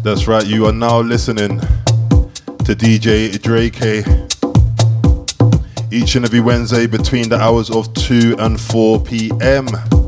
That's right, you are now listening to DJ Drake each and every Wednesday between the hours of 2 and 4 p.m.